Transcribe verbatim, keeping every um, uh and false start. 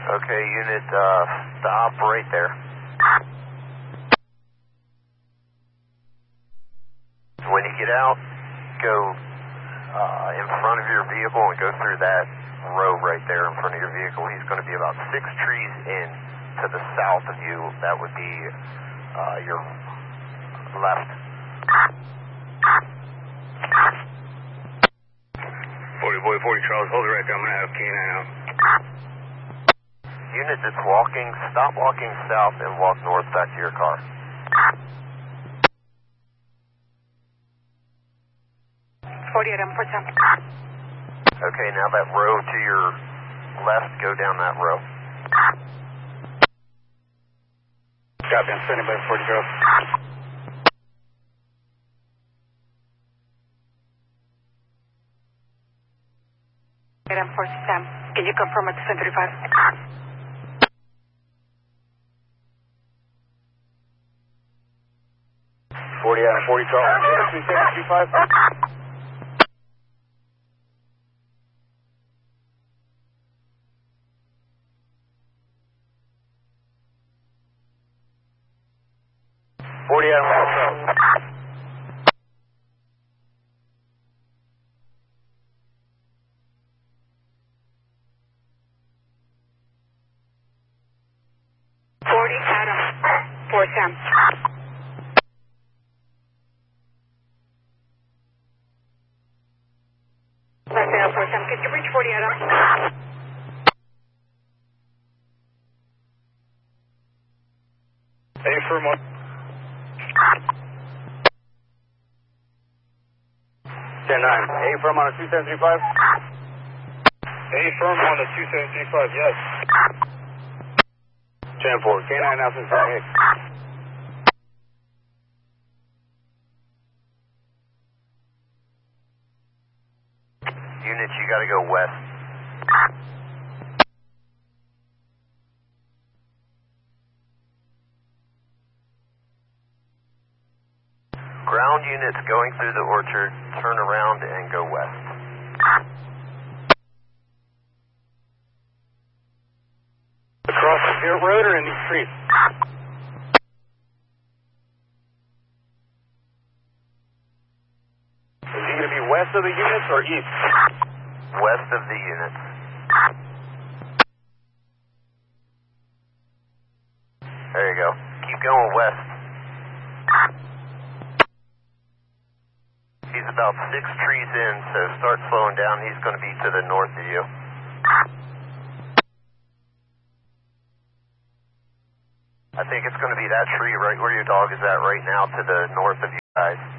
Okay, unit, uh, stop right there. When you get out, go uh, in front of your vehicle and go through that row right there in front of your vehicle. He's going to be about six trees in to the south of you. That would be uh, your left. forty, boy, forty, Charles, hold it right there. I'm going to have K nine out. Unit that's walking, stop walking south and walk north back to your car. forty-eight, I'm for ten. Okay, now that row to your left, go down that row. Copy, I'm standing by forty, Charles. I'm for ten. Can you confirm at two thirty-five? forty out of forty, Charles. two seven two five. forty out of forty, Charles. forty, Adam, four ten. Left Adam, four ten. Can you reach forty, Adam? Any firm one? ten nine. Any firm on a two seven three five? Any firm on a two seven three five, yes. ten four. K nine now since twenty-eight. Units, you got to go west. Ground units going through the orchard, turn around and go west. Across the dirt road or in these streets? Is he going to be west of the units or east? West of the units. There you go. Keep going west. He's about six trees in, so start slowing down. He's going to be to the north of you. I think it's going to be that tree right where your dog is at right now to the north of you guys.